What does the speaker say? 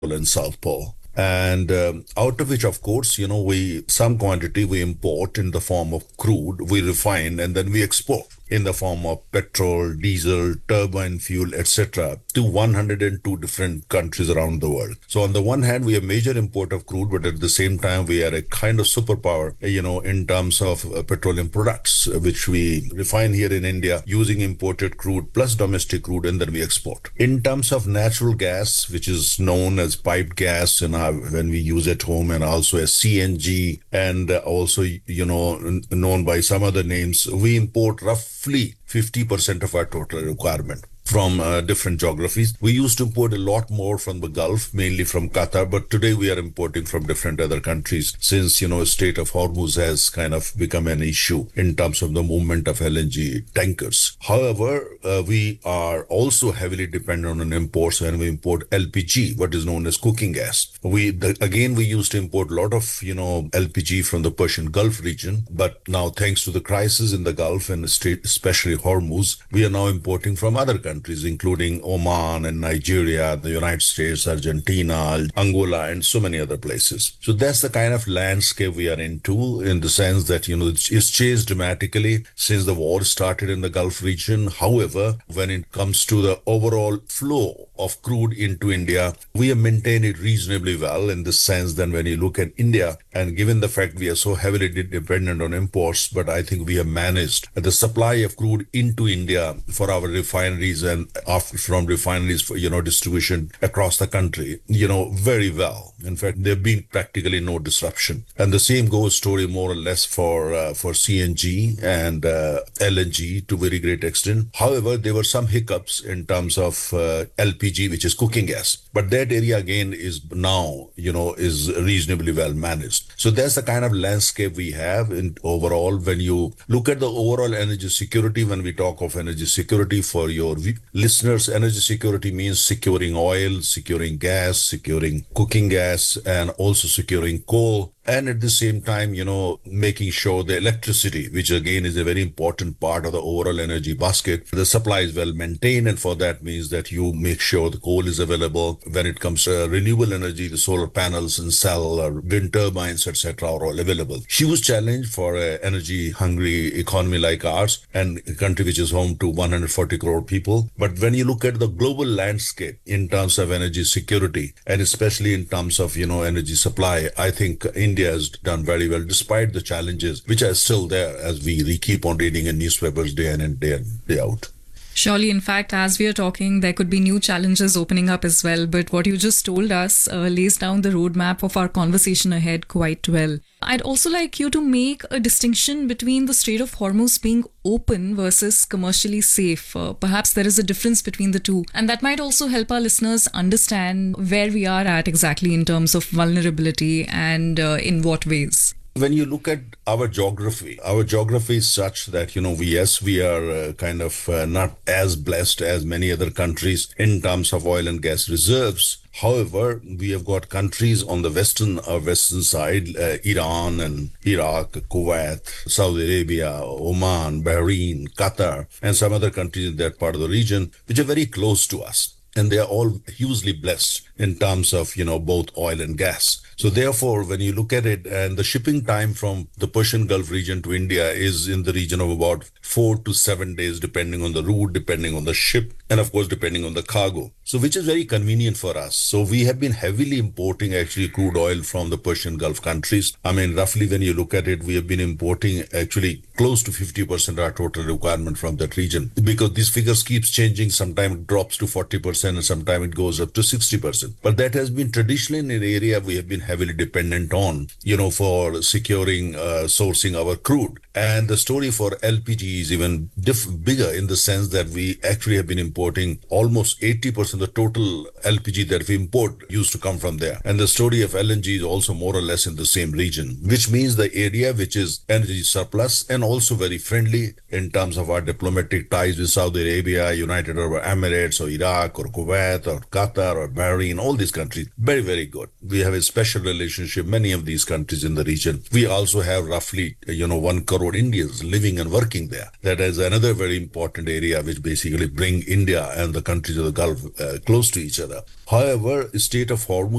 and South Pole. And out of which, of course, we some quantity we import in the form of crude, we refine, and then we export in the form of petrol, diesel, turbine fuel, etc., to 102 different countries around the world. So on the one hand, we are a major import of crude, but at the same time, we are a kind of superpower, in terms of petroleum products, which we refine here in India using imported crude plus domestic crude, and then we export. In terms of natural gas, which is known as piped gas when we use at home, and also as CNG, and also, known by some other names, we import roughly 50% of our total requirement from different geographies. We used to import a lot more from the Gulf, mainly from Qatar, but today we are importing from different other countries since, Strait of Hormuz has kind of become an issue in terms of the movement of LNG tankers. However, we are also heavily dependent on imports when we import LPG, what is known as cooking gas. We used to import a lot of, LPG from the Persian Gulf region, but now thanks to the crisis in the Gulf and the Strait, especially Hormuz, we are now importing from other countries, including Oman and Nigeria, the United States, Argentina, Angola, and so many other places. So that's the kind of landscape we are into, in the sense that, it's changed dramatically since the war started in the Gulf region. However, when it comes to the overall flow of crude into India, we have maintained it reasonably well, in the sense that when you look at India, and given the fact we are so heavily dependent on imports, but I think we have managed the supply of crude into India for our refineries and from refineries for, distribution across the country, very well. In fact, there have been practically no disruption. And the same goes story more or less for CNG and LNG to very great extent. However, there were some hiccups in terms of LPG, which is cooking gas. But that area again is now, is reasonably well managed. So that's the kind of landscape we have in overall. When you look at the overall energy security, when we talk of energy security for your listeners, energy security means securing oil, securing gas, securing cooking gas, and also securing coal. And at the same time, making sure the electricity, which again is a very important part of the overall energy basket, the supply is well maintained. And for that means that you make sure the coal is available. When it comes to renewable energy, the solar panels and cell or wind turbines, etc., are all available. Huge challenge for an energy-hungry economy like ours, and a country which is home to 140 crore people. But when you look at the global landscape in terms of energy security, and especially in terms of, energy supply, I think India has done very well, despite the challenges which are still there, as we keep on reading in newspapers day in and day out. Surely, in fact, as we are talking, there could be new challenges opening up as well. But what you just told us lays down the roadmap of our conversation ahead quite well. I'd also like you to make a distinction between the Strait of Hormuz being open versus commercially safe. Perhaps there is a difference between the two. And that might also help our listeners understand where we are at exactly in terms of vulnerability and in what ways. When you look at our geography is such that, we are kind of not as blessed as many other countries in terms of oil and gas reserves. However, we have got countries on the western side, Iran and Iraq, Kuwait, Saudi Arabia, Oman, Bahrain, Qatar, and some other countries in that part of the region, which are very close to us. And they are all hugely blessed in terms of, both oil and gas. So therefore, when you look at it, and the shipping time from the Persian Gulf region to India is in the region of about 4 to 7 days, depending on the route, depending on the ship, and of course, depending on the cargo. So which is very convenient for us. So we have been heavily importing actually crude oil from the Persian Gulf countries. I mean, roughly when you look at it, we have been importing actually close to 50% of our total requirement from that region, because these figures keeps changing. Sometimes it drops to 40% and sometimes it goes up to 60%. But that has been traditionally an area we have been heavily dependent on, for securing, sourcing our crude. And the story for LPG is even bigger, in the sense that we actually have been importing almost 80% of the total LPG that we import used to come from there. And the story of LNG is also more or less in the same region, which means the area which is energy surplus and also very friendly in terms of our diplomatic ties with Saudi Arabia, United Arab Emirates, or Iraq, or Kuwait, or Qatar, or Bahrain, all these countries. Very, very good. We have a special relationship, many of these countries in the region. We also have roughly, 1 crore Indians living and working there. That is another very important area which basically bring India and the countries of the Gulf close to each other. However, Strait of Hormuz